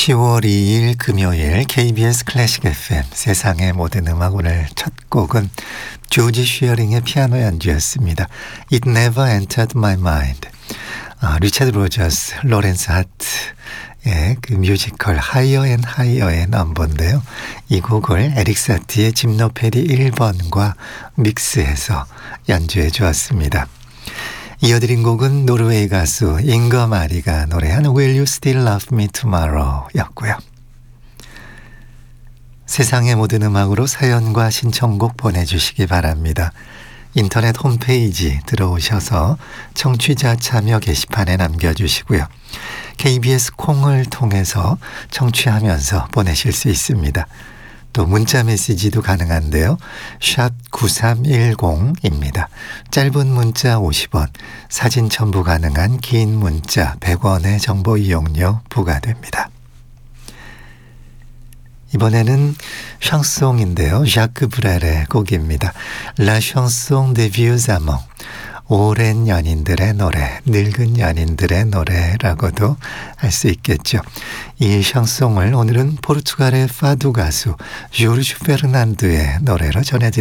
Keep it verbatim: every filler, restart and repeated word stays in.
시월 이일 금요일 케이비에스 클래식 에프엠 세상의 모든 음악. 오늘 첫 곡은 조지 슈어링의 피아노 연주였습니다. It Never Entered My Mind. 아, 리차드 로저스, 로렌스 하트의 그 뮤지컬 하이어 앤 하이어의 넘버인데요. 이 곡을 에릭 사티의 짐노페디 일 번과 믹스해서 연주해 주었습니다. 이어드린 곡은 노르웨이 가수 잉거 마리가 노래한 Will You Still Love Me Tomorrow 였고요. 세상의 모든 음악으로 사연과 신청곡 보내주시기 바랍니다. 인터넷 홈페이지 들어오셔서 청취자 참여 게시판에 남겨주시고요. 케이비에스 콩을 통해서 청취하면서 보내실 수 있습니다. 또 문자 메시지도 가능한데요. 샵 구삼일공입니다. 짧은 문자 오십 원, 사진 첨부 가능한 긴 문자 백 원의 정보 이용료 부과됩니다. 이번에는 샹송인데요. ዣ크 브렐의 곡입니다. La chanson des vieux amants. 오랜 연인들의 노래, 늙은 연인들의 노래라고도 할 수 있겠죠. 이 샹송을 오늘은 포르투갈의 파두 가수 조르주 페르난두의 노래로 전해드립니다.